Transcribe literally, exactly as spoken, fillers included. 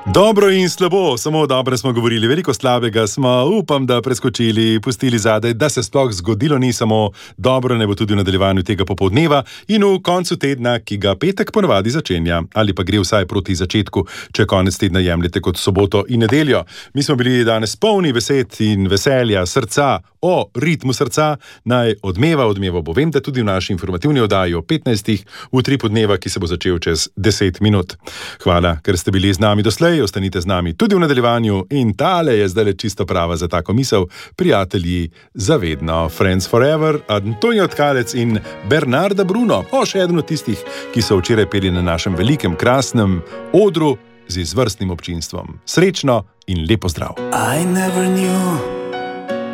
Dobro in slabo, samo dobro smo govorili, veliko slabega smo, upam, da preskočili, pustili zadaj, da se sploh zgodilo ni samo dobro, ne bo tudi v nadaljevanju tega popoldneva in v koncu tedna, ki ga petek ponavadi začenja, ali pa gre vsaj proti začetku, če konec tedna jemljete kot soboto in nedeljo. Mi smo bili danes polni besed in veselja, srca, o ritmu srca, naj odmeva, odmeva bo, vem, da tudi v naši informativni oddaji o petnajstih v tri podneva, ki se bo začel čez deset minut. Hvala, ker ste bili z nami doslej. Ostanite z nami tudi v nadaljevanju in tale je zdaj čisto prava za tako misel. Prijatelji zavedno, Friends Forever, Antonio Tkalec in Bernarda Bruno, o še eden od tistih, ki so včeraj peli na našem velikem, krasnem odru z izvrstnim občinstvom. Srečno in lepo zdrav. I never knew